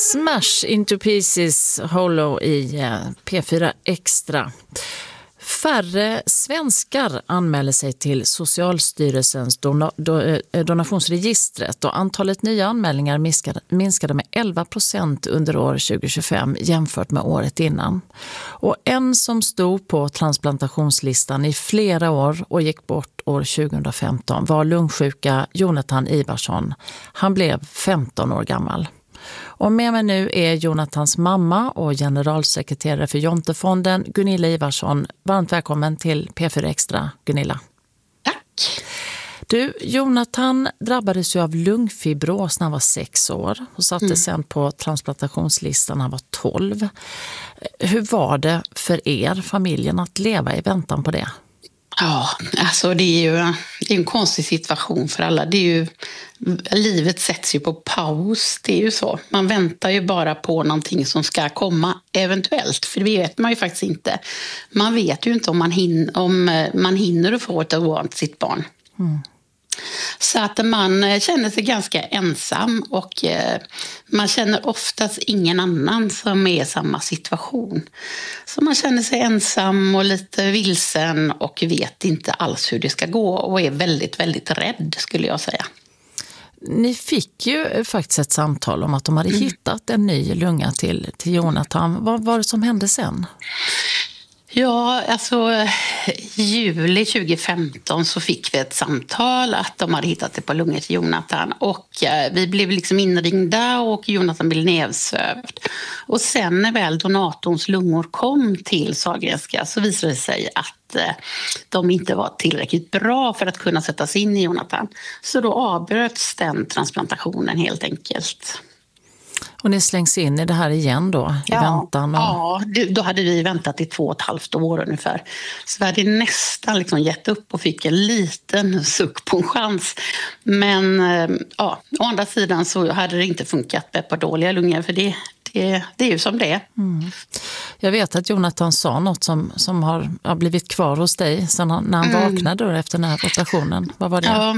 Smash into pieces Hollow i P4 Extra. Färre svenskar anmäler sig till Socialstyrelsens donationsregistret och antalet nya anmälningar minskade med 11% under år 2025 jämfört med året innan. Och en som stod på transplantationslistan i flera år och gick bort år 2015 var lungsjuka Jonathan Ivarsson. Han blev 15 år gammal. Och med mig nu är Jonathans mamma och generalsekreterare för Jontefonden, Gunilla Ivarsson. Varmt välkommen till P4 Extra, Gunilla. Tack. Du, Jonathan drabbades ju av lungfibros när han var 6 år och satte sen på transplantationslistan när han var 12. Hur var det för er, familjen, att leva i väntan på det? Ja, alltså det är ju en konstig situation för alla. Det är ju, livet sätts ju på paus, det är ju så. Man väntar ju bara på någonting som ska komma eventuellt, för det vet man ju faktiskt inte. Man vet ju inte om man hinner att få ett organ till sitt barn. Så att man känner sig ganska ensam och man känner oftast ingen annan som är i samma situation. Så man känner sig ensam och lite vilsen och vet inte alls hur det ska gå och är väldigt, väldigt rädd, skulle jag säga. Ni fick ju faktiskt ett samtal om att de hade hittat en ny lunga till Jonathan. Vad var det som hände sen? Ja, alltså juli 2015 så fick vi ett samtal att de hade hittat det på lungor till Jonathan och vi blev liksom inringda och Jonathan blev nedsövd. Och sen när väl donatorns lungor kom till Sahlgrenska så visade det sig att de inte var tillräckligt bra för att kunna sättas in i Jonathan. Så då avbröts den transplantationen helt enkelt. Och ni slängs in i det här igen då, i väntan? Ja, då hade vi väntat i 2,5 år ungefär. Så vi hade nästan liksom gett upp och fick en liten suck på en chans. Men ja, å andra sidan så hade det inte funkat med på dåliga lungor, för det är ju som det är. Jag vet att Jonathan sa något som har blivit kvar hos dig sen när han vaknade då efter den här operationen. Vad var det? Ja.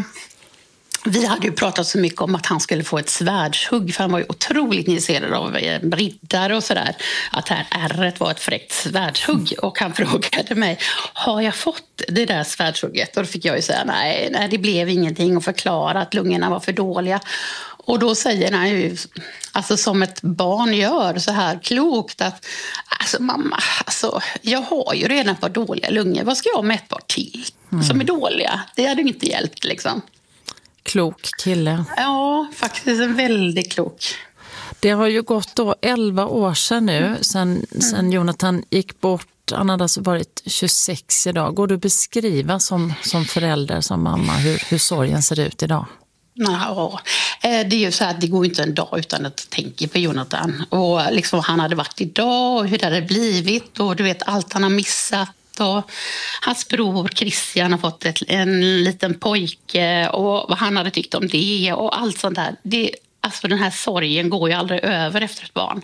Vi hade ju pratat så mycket om att han skulle få ett svärdshugg, för han var ju otroligt intresserad av riddare och sådär. Att här ärret var ett fräckt svärdshugg och han frågade mig, har jag fått det där svärdshugget? Och då fick jag ju säga nej, det blev ingenting och förklara att lungorna var för dåliga. Och då säger han ju, alltså som ett barn gör så här klokt att alltså mamma, alltså, jag har ju redan ett par dåliga lungor, vad ska jag med ett par till som är dåliga? Det hade ju inte hjälpt liksom. Klok kille. Ja, faktiskt en väldigt klok. Det har ju gått då 11 år sedan nu, sen Jonathan gick bort. Han hade alltså varit 26 idag. Går du att beskriva som förälder, som mamma, hur sorgen ser ut idag? Ja, det är ju så att det går inte en dag utan att tänka på Jonathan. Och liksom han hade varit idag och hur det hade blivit och du vet allt han har missat. Och hans bror Christian har fått en liten pojke och vad han hade tyckt om det och allt sånt där. Alltså den här sorgen går ju aldrig över efter ett barn.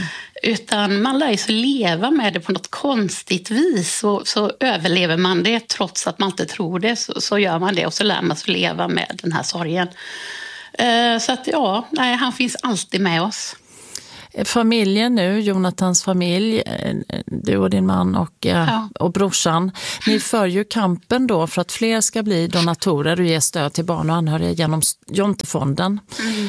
Utan man lär sig leva med det på något konstigt vis och så överlever man det trots att man inte tror det, så gör man det och så lär man sig leva med den här sorgen. Så att han finns alltid med oss. Familjen nu, Jonathans familj, du och din man och brorsan, ni för ju kampen då för att fler ska bli donatorer och ge stöd till barn och anhöriga genom Jontefonden.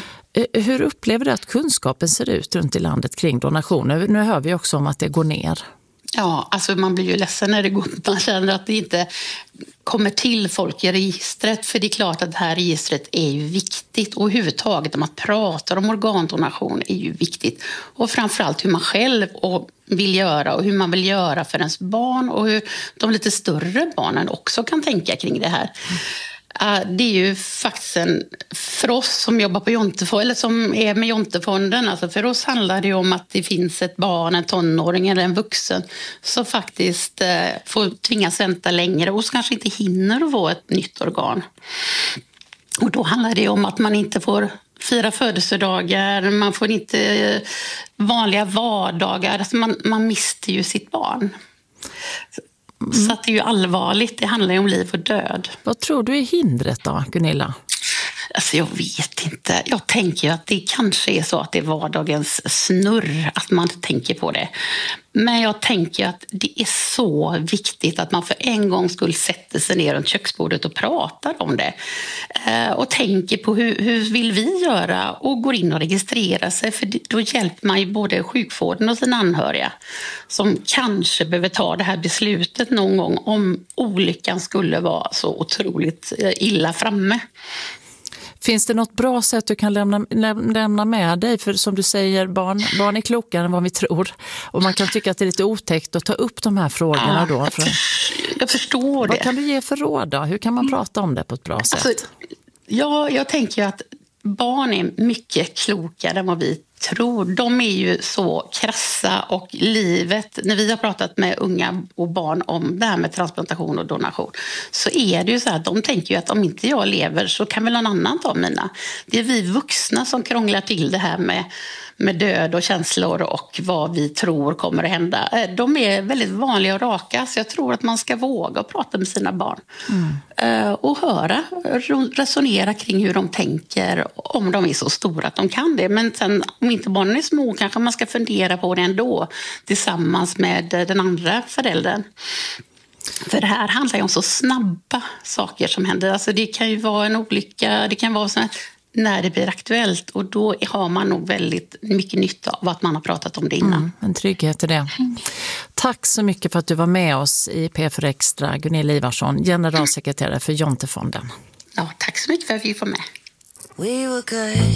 Hur upplever du att kunskapen ser ut runt i landet kring donationer? Nu hör vi också om att det går ner. Ja, alltså man blir ju ledsen när det går. Man känner att det inte kommer till folk i registret. För det är klart att det här registret är ju viktigt. Och överhuvudtaget när man pratar om organdonation är ju viktigt. Och framförallt hur man själv vill göra och hur man vill göra för ens barn. Och hur de lite större barnen också kan tänka kring det här. Det är ju faktiskt för oss som jobbar på Jontefonden, eller som är med Jontefonden, alltså för oss handlar det om att det finns ett barn, en tonåring eller en vuxen som faktiskt får tvingas vänta längre och kanske inte hinner att få ett nytt organ. Och då handlar det om att man inte får fira födelsedagar, man får inte vanliga vardagar, alltså man mister ju sitt barn. Så att det är ju allvarligt, det handlar ju om liv och död. Vad tror du är hindret då, Gunilla? Alltså jag vet inte. Jag tänker att det kanske är så att det är vardagens snurr, att man inte tänker på det. Men jag tänker att det är så viktigt att man för en gång skulle sätta sig ner runt köksbordet och pratar om det. Och tänker på hur vill vi göra och går in och registrerar sig. För då hjälper man ju både sjukvården och sina anhöriga som kanske behöver ta det här beslutet någon gång om olyckan skulle vara så otroligt illa framme. Finns det något bra sätt du kan lämna med dig? För som du säger, barn är klokare än vad vi tror. Och man kan tycka att det är lite otäckt att ta upp de här frågorna då. Jag förstår det. Vad kan du ge för råd då? Hur kan man prata om det på ett bra sätt? Alltså, jag tänker att barn är mycket klokare än vad vi tror. De är ju så krassa och livet, när vi har pratat med unga och barn om det här med transplantation och donation, så är det ju så här, de tänker ju att om inte jag lever så kan väl någon annan ta mina. Det är vi vuxna som krånglar till det här med död och känslor och vad vi tror kommer att hända. De är väldigt vanliga och raka, så jag tror att man ska våga prata med sina barn. Och resonera kring hur de tänker, om de är så stora att de kan det. Men sen om inte barnen är små kanske man ska fundera på det ändå tillsammans med den andra föräldern. För det här handlar ju om så snabba saker som händer. Alltså det kan ju vara en olycka, det kan vara så när det blir aktuellt, och då har man nog väldigt mycket nytta av att man har pratat om det innan. En trygghet i det. Tack så mycket för att du var med oss i P4 Extra, Gunilla Ivarsson, generalsekreterare för Jontefonden. Ja, tack så mycket för att vi får med. We were good.